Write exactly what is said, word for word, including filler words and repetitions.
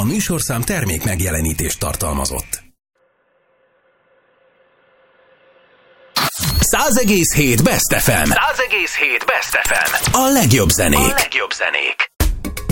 A műsorszám termék megjelenítést tartalmazott. száz egész hét Best ef em. száz egész hét Best ef em. A legjobb zenék. A legjobb zenék.